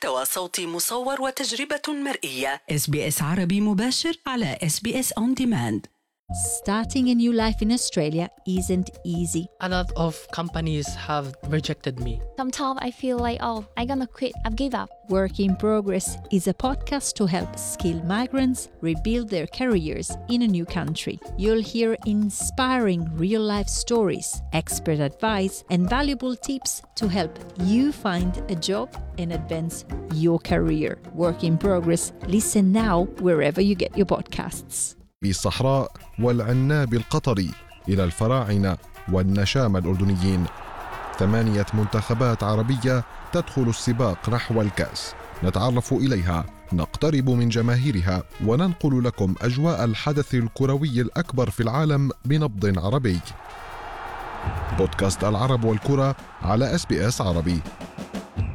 محتوى صوتي مصور وتجربة مرئية. SBS عربي مباشر على SBS On Demand. Starting a new life in Australia isn't easy. A lot of companies have rejected me. Sometimes I feel like, I'm gonna quit, I've give up. Work in Progress is a podcast to help skilled migrants rebuild their careers in a new country. You'll hear inspiring real-life stories, expert advice, and valuable tips to help you find a job and advance your career. Work in Progress. Listen now wherever you get your podcasts. بالصحراء والعناب القطري إلى الفراعنة والنشام الأردنيين، 8 منتخبات عربية تدخل السباق نحو الكأس، نتعرف إليها، نقترب من جماهيرها، وننقل لكم أجواء الحدث الكروي الأكبر في العالم بنبض عربي. بودكاست العرب والكرة على SBS عربي.